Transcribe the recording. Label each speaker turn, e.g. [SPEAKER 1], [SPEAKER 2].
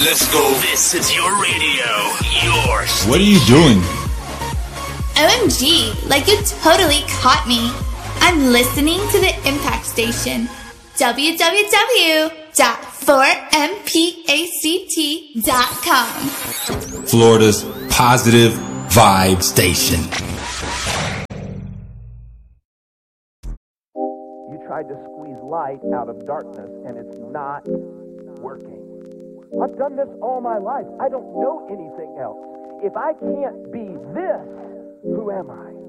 [SPEAKER 1] Let's go.
[SPEAKER 2] This is your radio. Your station.
[SPEAKER 3] What are you doing?
[SPEAKER 4] OMG, like you totally caught me. I'm listening to the Impact Station. www.4mpact.com.
[SPEAKER 3] Florida's positive vibe station.
[SPEAKER 5] You tried to squeeze light out of darkness, and it's not working. I've done this all my life. I don't know anything else. If I can't be this, who am I?